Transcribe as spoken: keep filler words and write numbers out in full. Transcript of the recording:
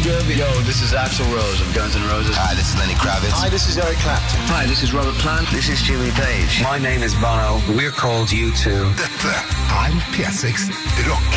Jovi. Yo, this is Axl Rose of Guns N' Roses. Hi, this is Lenny Kravitz. Hi, this is Eric Clapton. Hi, this is Robert Plant. This is Jimmy Page. My name is Bono. We're called U two. Dette er P seks Rock.